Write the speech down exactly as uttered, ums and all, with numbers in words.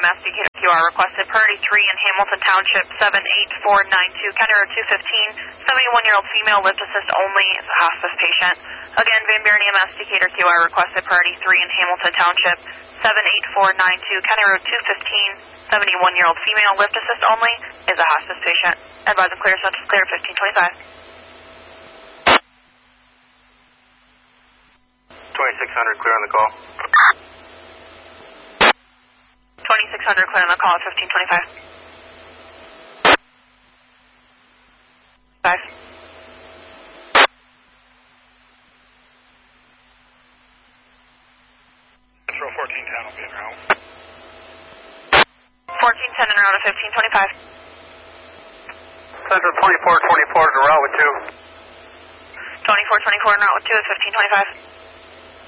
M S Decatur Q R requested priority three in Hamilton Township, seven eight four nine two, County Road two fifteen, seventy-one-year-old female, lift assist only, is a hospice patient. Again, Van Buren E M S Decatur Q R requested priority three in Hamilton Township, seven eight four nine two, County Road two fifteen, seventy-one-year-old female, lift assist only, is a hospice patient. Advise and clear, such as clear, fifteen twenty-five. twenty-six hundred, clear on the call. twenty-six hundred, clear on the call at fifteen twenty-five. Five. Central fourteen ten will be en route. fourteen ten en route at fifteen twenty-five. Central twenty-four twenty-four is en route with two. twenty-four twenty-four en route with two at fifteen twenty-five.